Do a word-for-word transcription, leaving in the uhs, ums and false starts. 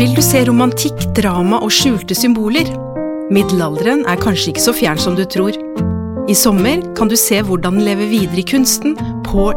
Vil du se romantikk, drama og skjulte symboler? Middelalderen er kanskje ikke så fjern som du tror. I sommer kan du se hvordan den lever videre i kunsten på